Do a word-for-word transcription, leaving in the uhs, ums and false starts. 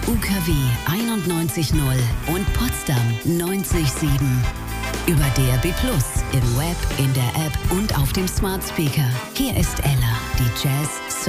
U K W einundneunzig null und Potsdam neunzig sieben. Über D A B plus, im Web, in der App und auf dem Smart Speaker. Hier ist Ella, die Jazz